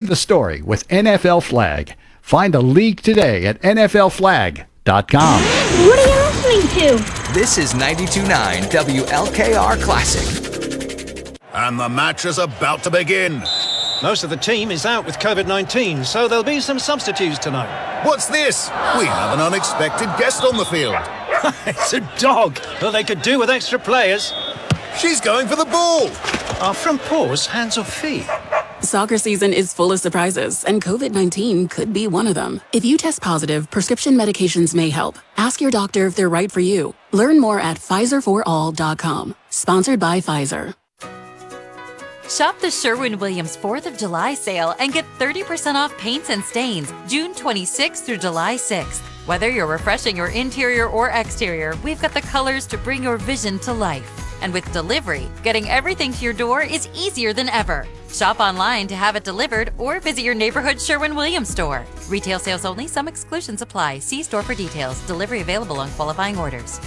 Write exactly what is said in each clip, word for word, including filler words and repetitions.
the story with N F L Flag. Find the league today at N F L flag dot com. What are you listening to? This is ninety-two point nine W L K R Classic. And the match is about to begin. Most of the team is out with COVID nineteen, so there'll be some substitutes tonight. What's this? We have an unexpected guest on the field. It's a dog. Well, they could do with extra players. She's going for the ball. Are front paws hands or feet? Soccer season is full of surprises, and COVID nineteen could be one of them. If you test positive, prescription medications may help. Ask your doctor if they're right for you. Learn more at Pfizer for all dot com. Sponsored by Pfizer. Shop the Sherwin-Williams fourth of July sale and get thirty percent off paints and stains June twenty-sixth through July sixth. Whether you're refreshing your interior or exterior, we've got the colors to bring your vision to life. And with delivery, getting everything to your door is easier than ever. Shop online to have it delivered or visit your neighborhood Sherwin-Williams store. Retail sales only. Some exclusions apply. See store for details. Delivery available on qualifying orders.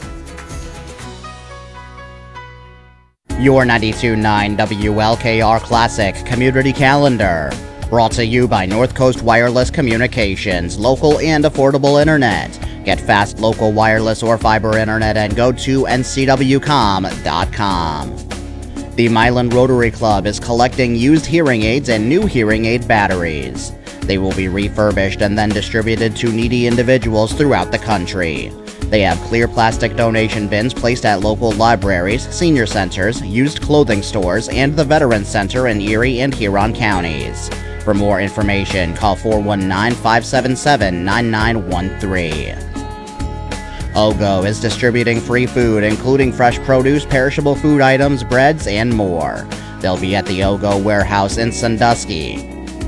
Your ninety-two point nine W L K R Classic Community Calendar. Brought to you by North Coast Wireless Communications, local and affordable internet. Get fast local wireless or fiber internet and go to N C W com dot com. The Milan Rotary Club is collecting used hearing aids and new hearing aid batteries. They will be refurbished and then distributed to needy individuals throughout the country. They have clear plastic donation bins placed at local libraries, senior centers, used clothing stores, and the Veterans Center in Erie and Huron counties. For more information, call four one nine, five seven seven, nine nine one three. OGO is distributing free food, including fresh produce, perishable food items, breads, and more. They'll be at the OGO warehouse in Sandusky.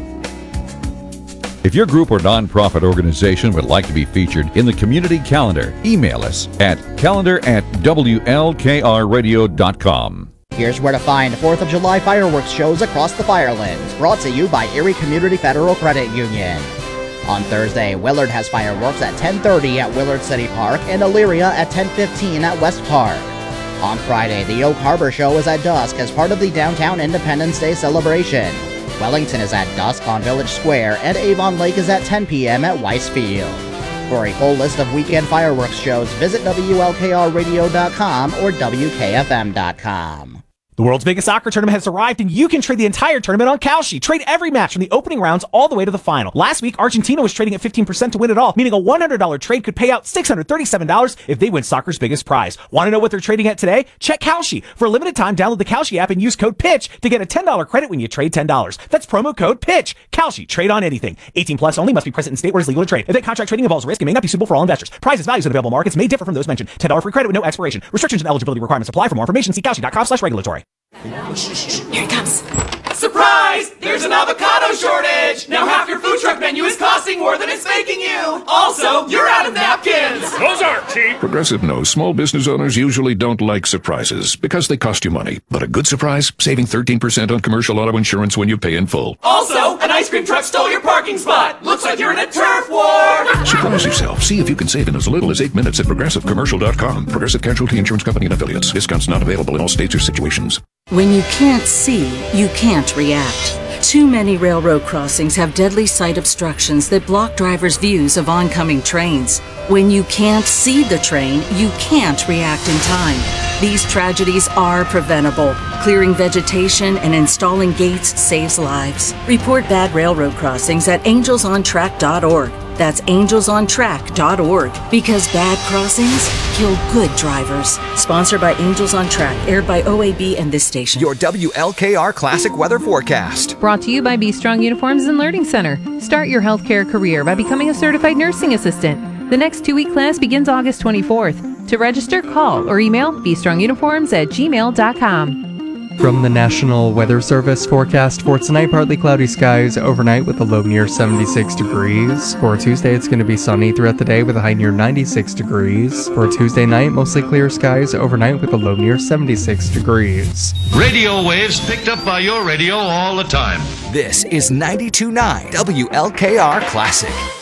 If your group or nonprofit organization would like to be featured in the community calendar, email us at calendar at W L K R radio dot com. Here's where to find fourth of July fireworks shows across the Firelands, brought to you by Erie Community Federal Credit Union. On Thursday, Willard has fireworks at ten thirty at Willard City Park and Elyria at ten fifteen at West Park. On Friday, the Oak Harbor Show is at dusk as part of the Downtown Independence Day celebration. Wellington is at dusk on Village Square, and Avon Lake is at ten p.m. at Weiss Field. For a full list of weekend fireworks shows, visit W L K R radio dot com or W K F M dot com. The world's biggest soccer tournament has arrived, and you can trade the entire tournament on Kalshi. Trade every match from the opening rounds all the way to the final. Last week, Argentina was trading at fifteen percent to win it all, meaning a one hundred dollars trade could pay out six hundred thirty-seven dollars if they win soccer's biggest prize. Want to know what they're trading at today? Check Kalshi. For a limited time, download the Kalshi app and use code PITCH to get a ten dollars credit when you trade ten dollars. That's promo code PITCH. Kalshi. Trade on anything. eighteen plus only. Must be present in state where it's legal to trade. Event contract trading involves risk and may not be suitable for all investors. Prizes, values, and available markets may differ from those mentioned. ten dollars free credit with no expiration. Restrictions and eligibility requirements apply. For more information, see kalshi dot com slash regulatory. Here it comes. Surprise! There's an avocado shortage! Now half your food truck menu is costing more than it's making you! Also, you're out of napkins! Those aren't cheap! Progressive knows small business owners usually don't like surprises because they cost you money. But a good surprise? Saving thirteen percent on commercial auto insurance when you pay in full. Also, an ice cream truck stole your parking spot! Looks like you're in a turf war! Surprise yourself. See if you can save in as little as eight minutes at progressive commercial dot com. Progressive Casualty Insurance Company and Affiliates. Discounts not available in all states or situations. When you can't see, you can't react. Too many railroad crossings have deadly sight obstructions that block drivers' views of oncoming trains. When you can't see the train, you can't react in time. These tragedies are preventable. Clearing vegetation and installing gates saves lives. Report bad railroad crossings at angels on track dot org. That's angels on track dot org. Because bad crossings kill good drivers. Sponsored by Angels on Track, aired by O A B and this station. Your W L K R Classic Weather Forecast. Brought to you by Be Strong Uniforms and Learning Center. Start your healthcare career by becoming a certified nursing assistant. The next two-week class begins August twenty-fourth. To register, call or email be strong uniforms at gmail dot com. From the National Weather Service forecast for tonight, partly cloudy skies overnight with a low near seventy-six degrees. For Tuesday, it's going to be sunny throughout the day with a high near ninety-six degrees. For Tuesday night, mostly clear skies overnight with a low near seventy-six degrees. Radio waves picked up by your radio all the time. This is ninety-two point nine W L K R Classic.